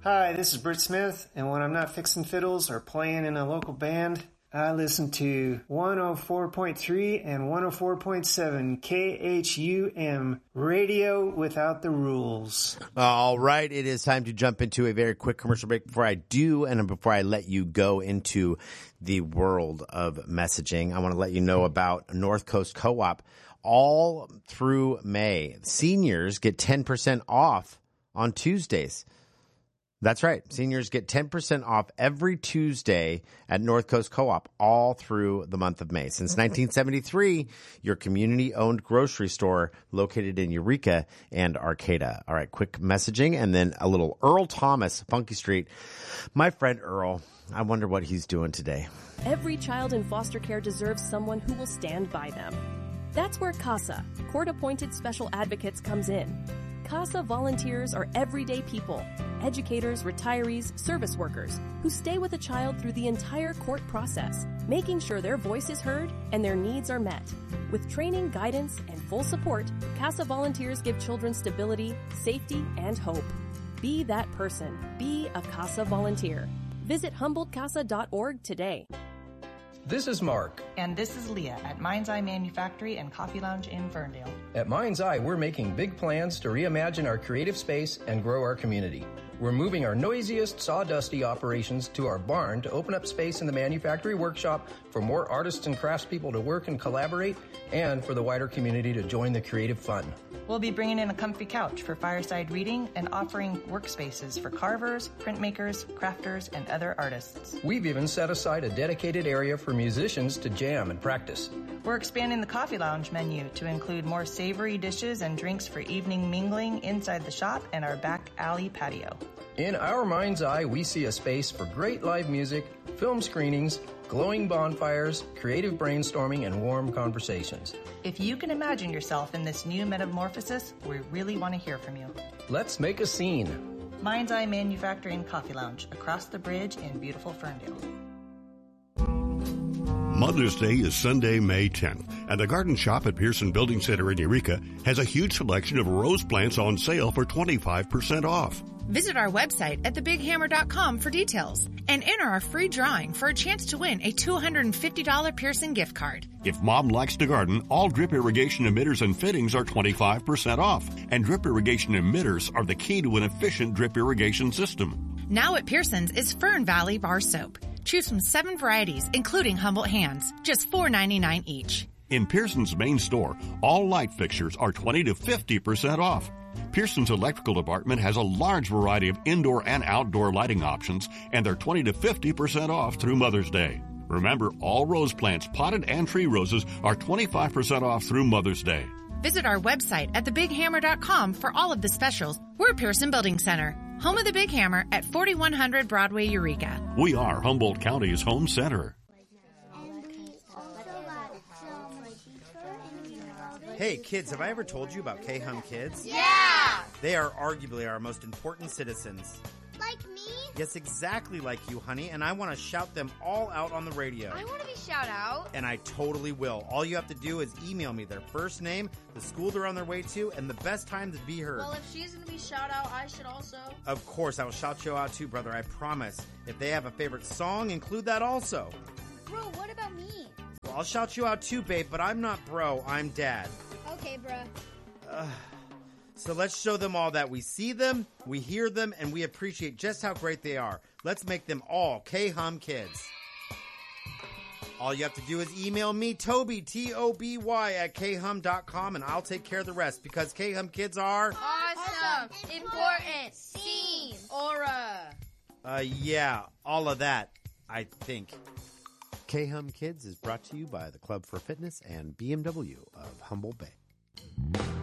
Hi, this is Britt Smith, and when I'm not fixing fiddles or playing in a local band, I listen to 104.3 and 104.7 KHUM, Radio Without the Rules. All right, it is time to jump into a very quick commercial break before I do, and before I let you go into the world of messaging. I want to let you know about North Coast Co-op. All through May, seniors get 10% off on Tuesdays. That's right. Seniors get 10% off every Tuesday at North Coast Co-op all through the month of May. Since 1973, your community-owned grocery store located in Eureka and Arcata. All right, quick messaging and then a little Earl Thomas, Funky Street. My friend Earl, I wonder what he's doing today. Every child in foster care deserves someone who will stand by them. That's where CASA, court-appointed special advocates, comes in. CASA volunteers are everyday people, educators, retirees, service workers, who stay with a child through the entire court process, making sure their voice is heard and their needs are met. With training, guidance, and full support, CASA volunteers give children stability, safety, and hope. Be that person. Be a CASA volunteer. Visit HumboldtCasa.org today. This is Mark. And this is Leah at Mind's Eye Manufactory and Coffee Lounge in Ferndale. At Mind's Eye, we're making big plans to reimagine our creative space and grow our community. We're moving our noisiest, sawdusty operations to our barn to open up space in the manufactory workshop for more artists and craftspeople to work and collaborate, and for the wider community to join the creative fun. We'll be bringing in a comfy couch for fireside reading and offering workspaces for carvers, printmakers, crafters, and other artists. We've even set aside a dedicated area for musicians to jam and practice. We're expanding the Coffee Lounge menu to include more savory dishes and drinks for evening mingling inside the shop and our back alley patio. In our Mind's Eye, we see a space for great live music, film screenings, glowing bonfires, creative brainstorming, and warm conversations. If you can imagine yourself in this new metamorphosis, we really want to hear from you. Let's make a scene. Mind's Eye Manufacturing Coffee Lounge, across the bridge in beautiful Ferndale. Mother's Day is Sunday, May 10th, and the Garden Shop at Pearson Building Center in Eureka has a huge selection of rose plants on sale for 25% off. Visit our website at thebighammer.com for details and enter our free drawing for a chance to win a $250 Pearson gift card. If Mom likes to garden, all drip irrigation emitters and fittings are 25% off, and drip irrigation emitters are the key to an efficient drip irrigation system. Now at Pearson's is Fern Valley Bar Soap. Choose from 7 varieties, including Humboldt Hands, just $4.99 each. In Pearson's main store, all light fixtures are 20 to 50% off. Pearson's electrical department has a large variety of indoor and outdoor lighting options, and they're 20 to 50% off through Mother's Day. Remember, all rose plants, potted and tree roses, are 25% off through Mother's Day. Visit our website at thebighammer.com for all of the specials. We're Pearson Building Center, home of the Big Hammer at 4100 Broadway, Eureka. We are Humboldt County's home center. Hey, kids, have I ever told you about K-Hum Kids? Yeah! They are arguably our most important citizens. Like me? Yes, exactly like you, honey, and I want to shout them all out on the radio. I want to be shout out. And I totally will. All you have to do is email me their first name, the school they're on their way to, and the best time to be heard. Well, if she's going to be shout out, I should also. Of course, I will shout you out too, brother, I promise. If they have a favorite song, include that also. Bro, what about me? Well, I'll shout you out too, babe, but I'm not bro, I'm dad. Okay, bruh. So let's show them all that we see them, we hear them, and we appreciate just how great they are. Let's make them all K-Hum Kids. All you have to do is email me, Toby, T-O-B-Y, at khum.com, and I'll take care of the rest, because K-Hum Kids are... Awesome! Important! Scene! Aura! Yeah, all of that, I think. K-Hum Kids is brought to you by the Club for Fitness and BMW of Humboldt Bay.